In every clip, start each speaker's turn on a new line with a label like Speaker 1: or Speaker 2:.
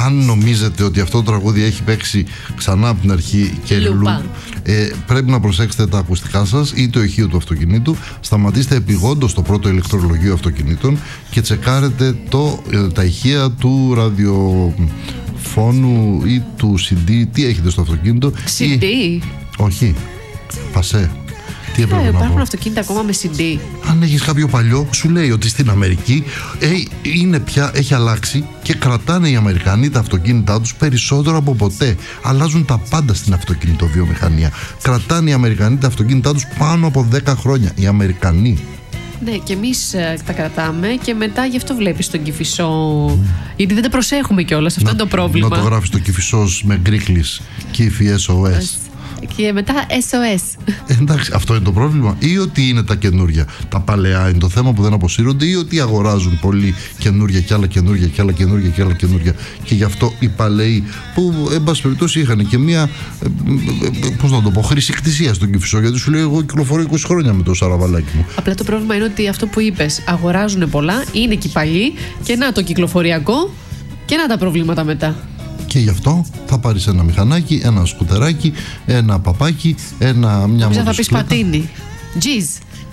Speaker 1: αν νομίζετε ότι αυτό το τραγούδι έχει παίξει ξανά από την αρχή και πρέπει να προσέξετε τα ακουστικά σας ή το ηχείο του αυτοκινήτου. Σταματήστε επειγόντως το πρώτο ηλεκτρολογείο αυτοκινήτων και τσεκάρετε τα ηχεία του ραδιοφώνου ή του CD. Τι έχετε στο αυτοκίνητο?
Speaker 2: CD?
Speaker 1: Όχι, πασέ. Τι έπρεπε να
Speaker 2: υπάρχουν
Speaker 1: πω?
Speaker 2: αυτοκίνητα ακόμα με CD.
Speaker 1: Αν έχεις κάποιο παλιό, σου λέει ότι στην Αμερική έχει αλλάξει και κρατάνε οι Αμερικανοί τα αυτοκίνητά τους περισσότερο από ποτέ. Αλλάζουν τα πάντα στην αυτοκινητοβιομηχανία. Κρατάνε οι Αμερικανοί τα αυτοκίνητά τους πάνω από 10 χρόνια. Οι Αμερικανοί. Ναι,
Speaker 2: και εμείς τα κρατάμε και μετά γι' αυτό βλέπεις τον Κηφισό. Γιατί δεν τα προσέχουμε κιόλας. Αυτό είναι το πρόβλημα.
Speaker 1: Να το γράφεις το Κηφισός με γκρίκλις, Κήφι SOS.
Speaker 2: Και μετά SOS.
Speaker 1: Εντάξει, αυτό είναι το πρόβλημα. Ή ότι είναι τα καινούρια. Τα παλαιά είναι το θέμα που δεν αποσύρονται, ή ότι αγοράζουν πολύ καινούρια και άλλα καινούρια και άλλα καινούρια και άλλα καινούρια. Και γι' αυτό οι παλαιοί, που εν πάση περιπτώσει είχαν και μία, πώς να το πω, χρησικτησία στον Κηφισό. Γιατί σου λέει, εγώ κυκλοφορώ 20 χρόνια με το σαραβαλάκι μου.
Speaker 2: Απλά το πρόβλημα είναι ότι αυτό που είπες, αγοράζουν πολλά, είναι και παλιοί, και να το κυκλοφοριακό, και να τα προβλήματα μετά.
Speaker 1: Και γι' αυτό θα πάρεις ένα μηχανάκι, ένα σκουτεράκι, ένα παπάκι, μια μοτοσυκλέτα.
Speaker 2: Θα πεις πατίνι. Τζιζ.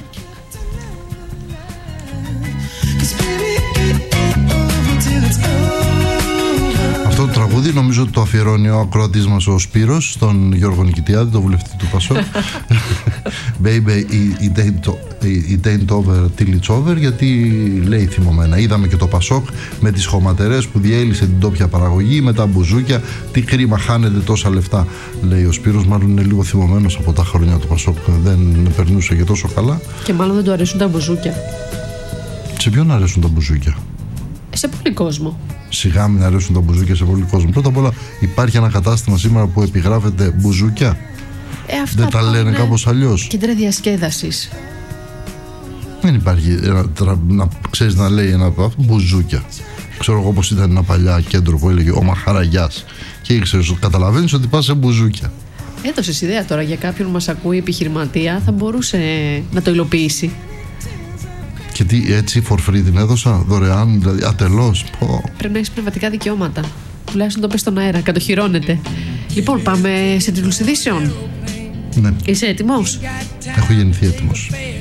Speaker 1: Αυτό το τραγούδι νομίζω ότι το αφιερώνει ο ακροατής μας ο Σπύρος στον Γιώργο Νικητιάδη, το βουλευτή του Πασόκ. Baby, it ain't over till it's over. Γιατί λέει θυμωμένα, είδαμε και το Πασόκ με τις χωματερές που διέλυσε την τόπια παραγωγή, με τα μπουζούκια, τι κρίμα, χάνετε τόσα λεφτά. Λέει ο Σπύρος, μάλλον είναι λίγο θυμωμένος από τα χρόνια του Πασόκ, δεν περνούσε και τόσο καλά.
Speaker 2: Και μάλλον δεν του αρέσουν τα μπουζούκια.
Speaker 1: Σε ποιον αρέσουν τα μπουζούκια?
Speaker 2: Σε πολύ κόσμο.
Speaker 1: Σιγά μην αρέσουν τα μπουζούκια σε πολύ κόσμο. Πρώτα απ' όλα, υπάρχει ένα κατάστημα σήμερα που επιγράφεται μπουζούκια. Δεν τα λένε κάπως αλλιώς?
Speaker 2: Κέντρα διασκέδασης.
Speaker 1: Δεν υπάρχει να ξέρεις να λέει ένα μπουζούκια. Ξέρω εγώ πως ήταν ένα παλιά κέντρο που έλεγε ο Μαχαραγιάς. Και ήξερες, καταλαβαίνεις ότι πας σε μπουζούκια.
Speaker 2: Έδωσες ιδέα τώρα για κάποιον που μας ακούει επιχειρηματία, θα μπορούσε να το υλοποιήσει.
Speaker 1: Και τι, έτσι for free την έδωσα, δωρεάν, δηλαδή ατελώς?
Speaker 2: Πρέπει να έχεις πνευματικά δικαιώματα. Τουλάχιστον το πες στον αέρα, κατοχυρώνεται. Λοιπόν, πάμε σε τίτλους ειδήσεων.
Speaker 1: Ναι.
Speaker 2: Είσαι έτοιμος?
Speaker 1: Έχω γεννηθεί έτοιμος.